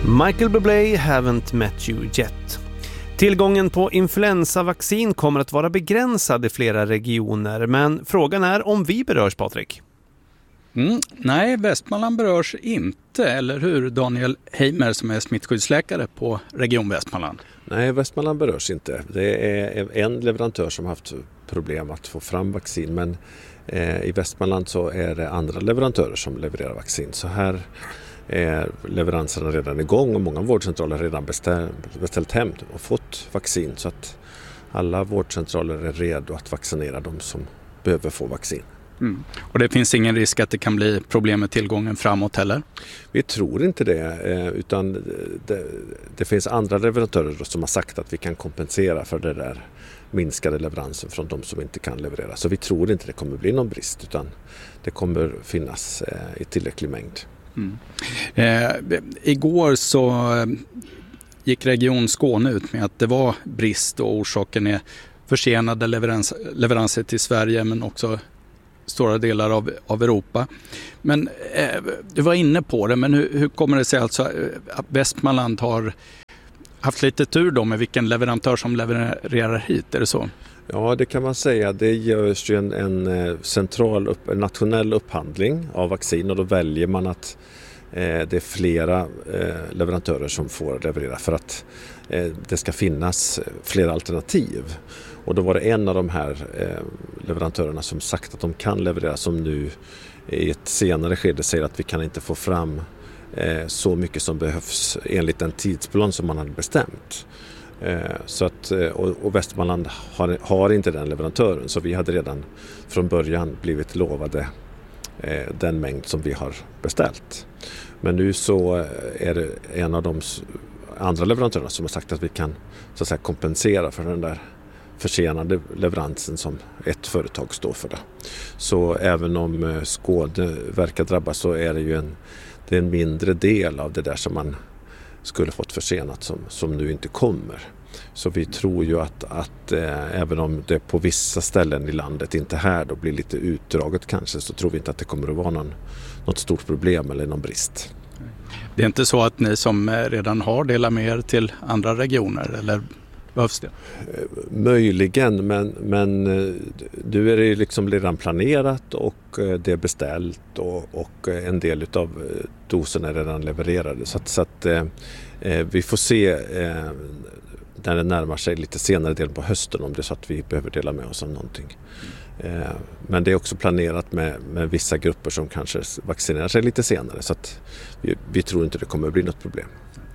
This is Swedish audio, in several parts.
Michael Bublé, Haven't Met You Yet. Tillgången på influensavaccin kommer att vara begränsad i flera regioner, men frågan är om vi berörs, Patrik. Nej, Västmanland berörs inte, eller hur Daniel Heimer som är smittskyddsläkare på Region Västmanland? Nej, Västmanland berörs inte. Det är en leverantör som har haft problem att få fram vaccin, men i Västmanland så är det andra leverantörer som levererar vaccin. Så här är leveranserna redan igång och många vårdcentraler har redan beställt hem och fått vaccin, så att alla vårdcentraler är redo att vaccinera de som behöver få vaccin. Och det finns ingen risk att det kan bli problem med tillgången framåt heller? Vi tror inte det, utan det finns andra leverantörer som har sagt att vi kan kompensera för det där minskade leveransen från de som inte kan leverera. Så vi tror inte det kommer bli någon brist, utan det kommer finnas i tillräcklig mängd. Igår så gick Region Skåne ut med att det var brist och orsaken är försenade leveranser till Sverige men också stora delar av Europa. Men du var inne på det, men hur kommer det sig alltså att Västmanland har haft lite tur då med vilken leverantör som levererar hit, är det så? Ja, det kan man säga. Det görs ju en nationell upphandling av vaccin och då väljer man att det är flera leverantörer som får leverera för att det ska finnas flera alternativ. Och då var det en av de här leverantörerna som sagt att de kan leverera, som nu i ett senare skede säger att vi kan inte få fram så mycket som behövs enligt den tidsplan som man hade bestämt. Så att, och Västmanland har inte den leverantören, så vi hade redan från början blivit lovade den mängd som vi har beställt. Men nu så är det en av de andra leverantörerna som har sagt att vi kan så att säga kompensera för den där försenade leveransen som ett företag står för det. Så även om Skåne verkar drabbas så är det ju det är en mindre del av det där som man skulle fått försenat som nu inte kommer. Så vi tror ju att även om det på vissa ställen i landet, inte här då, blir lite utdraget kanske, så tror vi inte att det kommer att vara något stort problem eller någon brist. Det är inte så att ni som redan har delar med er till andra regioner, eller behövs det? Möjligen, men nu är det liksom redan planerat och det är beställt och en del av doserna är redan levererade. Så att vi får se när det närmar sig lite senare del på hösten om det är så att vi behöver dela med oss av någonting. Men det är också planerat med vissa grupper som kanske vaccinerar sig lite senare, så att vi tror inte det kommer att bli något problem.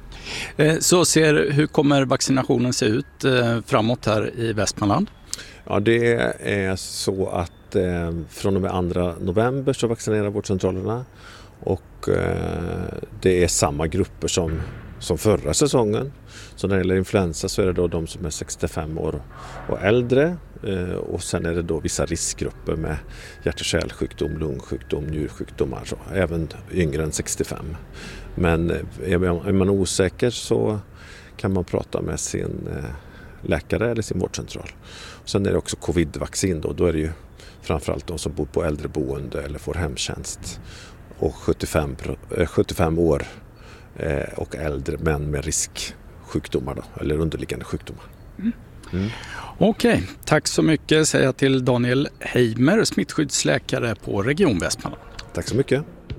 Så hur kommer vaccinationen se ut framåt här i Västmanland? Ja, det är så att från och med 2 november så vaccinerar vårdcentralerna och det är samma grupper som förra säsongen. Så när det gäller influensa så är det då de som är 65 år och äldre, och sen är det då vissa riskgrupper med hjärt- och kärlsjukdom, lungsjukdom, njursjukdomar, så även yngre än 65. Men är man osäker så kan man prata med sin läkare eller sin vårdcentral. Och sen är det också covid-vaccin då är det ju framförallt de som bor på äldreboende eller får hemtjänst och 75 år och äldre men med risksjukdomar då, eller underliggande sjukdomar. Okej, tack så mycket säger jag till Daniel Heimer, smittskyddsläkare på Region Västmanland. Tack så mycket.